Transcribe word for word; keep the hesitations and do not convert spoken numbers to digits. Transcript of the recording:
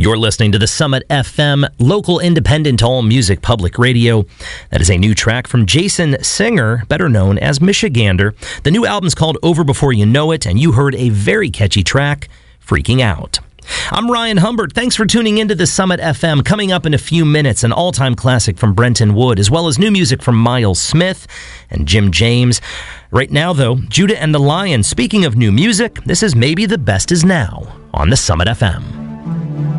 You're listening to the Summit F M, local independent all-music public radio. That is a new track from Jason Singer, better known as Michigander. The new album's called Over Before You Know It, and you heard a very catchy track, Freaking Out. I'm Ryan Humbert. Thanks for tuning into the Summit F M. Coming up in a few minutes, an all-time classic from Brenton Wood, as well as new music from Miles Smith and Jim James. Right now, though, Judah and the Lion. Speaking of new music, this is Maybe the Best Is Now on the Summit F M.